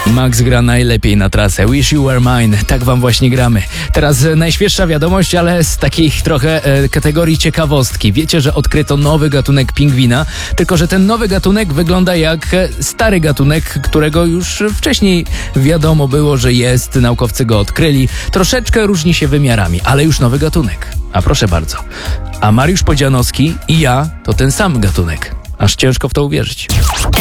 Max gra najlepiej na trasę. Wish You Were Mine. Tak wam właśnie gramy. Teraz najświeższa wiadomość, ale z takiej trochę kategorii ciekawostki. Wiecie, że odkryto nowy gatunek pingwina, tylko że ten nowy gatunek wygląda jak stary gatunek, którego już wcześniej wiadomo było, że jest. Naukowcy go odkryli. Troszeczkę różni się wymiarami, ale już nowy gatunek. A proszę bardzo. A Mariusz Podzianowski i ja to ten sam gatunek. Aż ciężko w to uwierzyć.